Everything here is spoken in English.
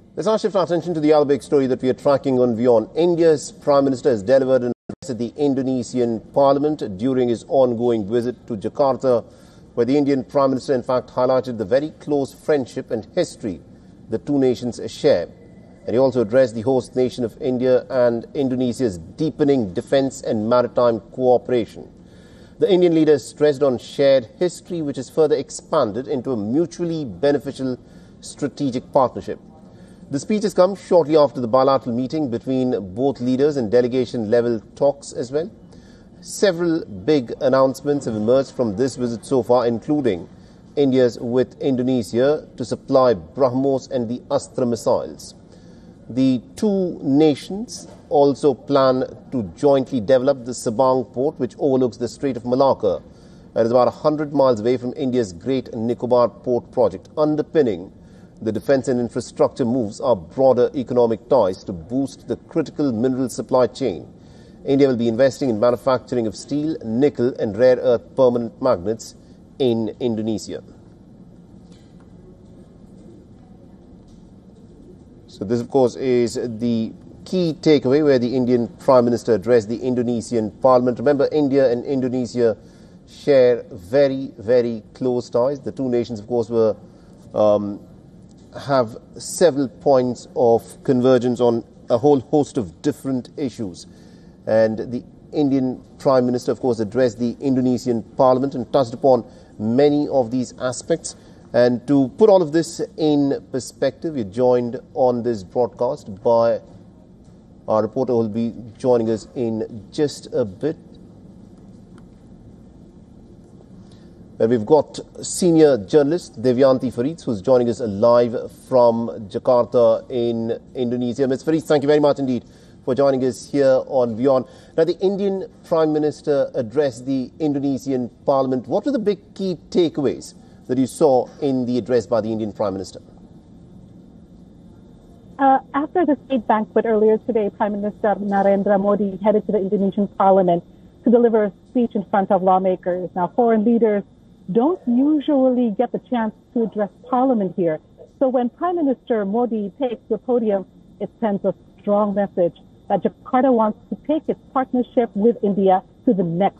Let's now shift our attention to the other big story that we are tracking on WION. India's Prime Minister has delivered an address at the Indonesian Parliament during his ongoing visit to Jakarta, where the Indian Prime Minister in fact highlighted the very close friendship and history the two nations share. And he also addressed the host nation of India and Indonesia's deepening defence and maritime cooperation. The Indian leader stressed on shared history, which is further expanded into a mutually beneficial strategic partnership. The speech has come shortly after the bilateral meeting between both leaders and delegation-level talks as well. Several big announcements have emerged from this visit so far, including India's with Indonesia to supply BrahMos and the Astra missiles. The two nations also plan to jointly develop the Sabang port, which overlooks the Strait of Malacca. That is about 100 miles away from India's Great Nicobar Port project. Underpinning the defence and infrastructure moves are broader economic ties to boost the critical mineral supply chain. India will be investing in manufacturing of steel, nickel and rare earth permanent magnets in Indonesia. So this, of course, is the key takeaway where the Indian Prime Minister addressed the Indonesian Parliament. Remember, India and Indonesia share very, very close ties. The two nations, of course, have several points of convergence on a whole host of different issues. And the Indian Prime Minister, of course, addressed the Indonesian Parliament and touched upon many of these aspects. And to put all of this in perspective, we're joined on this broadcast by our reporter who will be joining us in just a bit. We've got senior journalist Devyanti Farid, who's joining us live from Jakarta in Indonesia. Ms. Farid, thank you very much indeed for joining us here on WION. Now, the Indian Prime Minister addressed the Indonesian Parliament. What were the big key takeaways that you saw in the address by the Indian Prime Minister? After the state banquet earlier today, Prime Minister Narendra Modi headed to the Indonesian Parliament to deliver a speech in front of lawmakers. Now, foreign leaders don't usually get the chance to address Parliament here. So when Prime Minister Modi takes the podium, it sends a strong message that Jakarta wants to take its partnership with India to the next